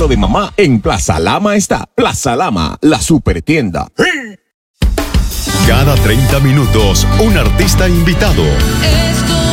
regalo de mamá en Plaza Lama está. Plaza Lama, la supertienda. Cada 30 minutos, un artista invitado. Esto